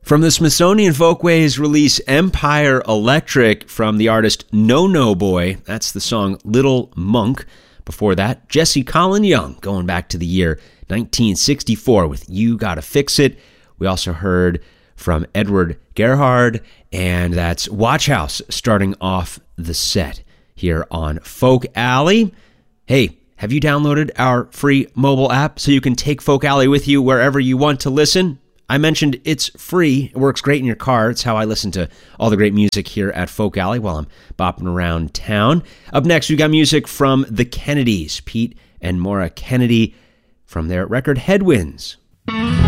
From the Smithsonian Folkways release Empire Electric from the artist No No Boy, that's the song Little Monk. Before that, Jesse Colin Young, going back to the year 1964 with You Gotta Fix It. We also heard from Edward Gerhard, and that's Watch House starting off the set here on Folk Alley. Hey, have you downloaded our free mobile app so you can take Folk Alley with you wherever you want to listen? I mentioned it's free. It works great in your car. It's how I listen to all the great music here at Folk Alley while I'm bopping around town. Up next, we got music from the Kennedys, Pete and Maura Kennedy, from their record Headwinds.